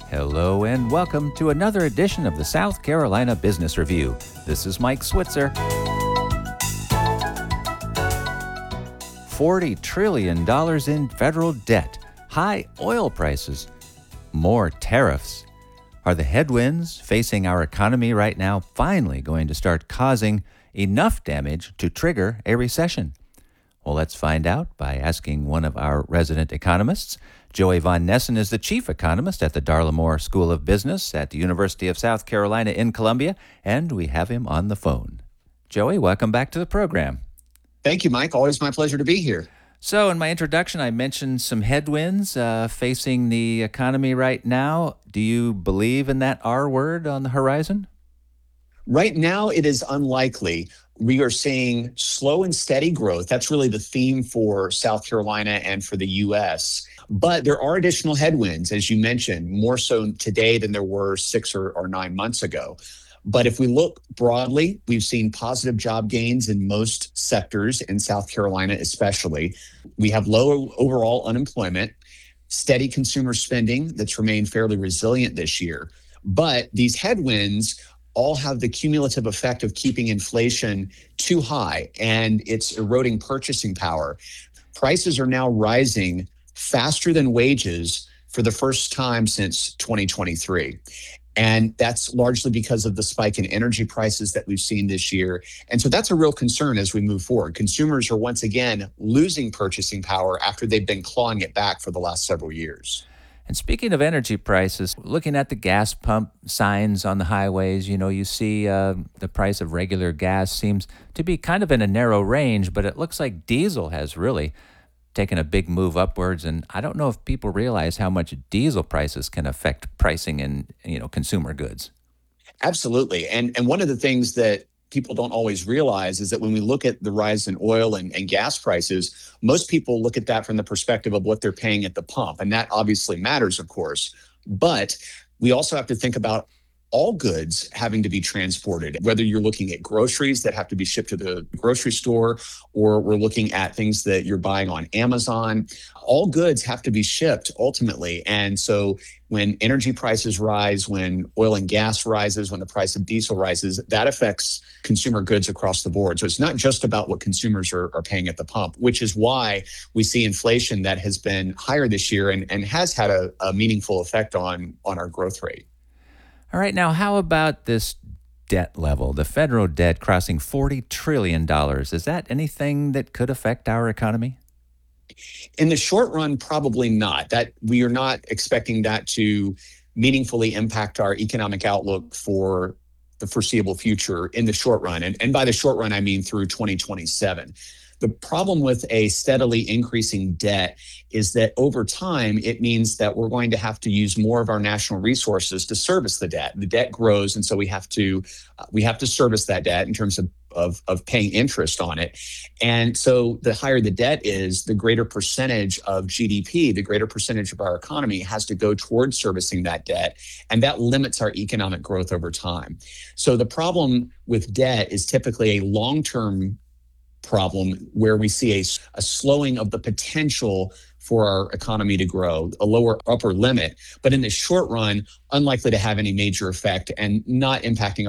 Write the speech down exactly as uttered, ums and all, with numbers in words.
Hello and welcome to another edition of the South Carolina Business Review. This is Mike Switzer. forty trillion dollars in federal debt, high oil prices, more tariffs. Are the headwinds facing our economy right now finally going to start causing enough damage to trigger a recession? Well, let's find out by asking one of our resident economists. Joey Von Nessen is the chief economist at the Darla Moore School of Business at the University of South Carolina in Columbia, and we have him on the phone. Joey, welcome back to the program. Thank you, Mike. Always my pleasure to be here. So in my introduction, I mentioned some headwinds uh, facing the economy right now. Do you believe in that R word on the horizon? Right now, it is unlikely. We are seeing slow and steady growth. That's really the theme for South Carolina and for the U S. But there are additional headwinds, as you mentioned, more so today than there were six or, or nine months ago. But if we look broadly, we've seen positive job gains in most sectors in South Carolina, especially. We have low overall unemployment, steady consumer spending that's remained fairly resilient this year. But these headwinds all have the cumulative effect of keeping inflation too high, and it's eroding purchasing power. Prices are now rising faster than wages for the first time since twenty twenty-three. And that's largely because of the spike in energy prices that we've seen this year. And so that's a real concern as we move forward. Consumers are once again losing purchasing power after they've been clawing it back for the last several years. And speaking of energy prices, looking at the gas pump signs on the highways, you know, you see uh, the price of regular gas seems to be kind of in a narrow range, but it looks like diesel has really taken a big move upwards. And I don't know if people realize how much diesel prices can affect pricing in, you know, consumer goods. Absolutely. And, and one of the things that people don't always realize is that when we look at the rise in oil and, and gas prices, most people look at that from the perspective of what they're paying at the pump. And that obviously matters, of course. But we also have to think about all goods having to be transported, whether you're looking at groceries that have to be shipped to the grocery store, or we're looking at things that you're buying on Amazon. All goods have to be shipped ultimately. And so when energy prices rise, when oil and gas rises, when the price of diesel rises, that affects consumer goods across the board. So it's not just about what consumers are, are paying at the pump, which is why we see inflation that has been higher this year and, and has had a, a meaningful effect on, on our growth rate. All right, now how about this debt level, the federal debt crossing forty trillion dollars? Is that anything that could affect our economy? In the short run, probably not. That we are not expecting that to meaningfully impact our economic outlook for the foreseeable future in the short run. And, and by the short run, I mean through twenty twenty-seven. The problem with a steadily increasing debt is that over time, it means that we're going to have to use more of our national resources to service the debt. The debt grows, and so we have to uh, we have to service that debt in terms of, of, of paying interest on it. And so the higher the debt is, the greater percentage of G D P, the greater percentage of our economy has to go towards servicing that debt, and that limits our economic growth over time. So the problem with debt is typically a long-term problem where we see a, a slowing of the potential for our economy to grow, a lower upper limit, but in the short run, unlikely to have any major effect and not impacting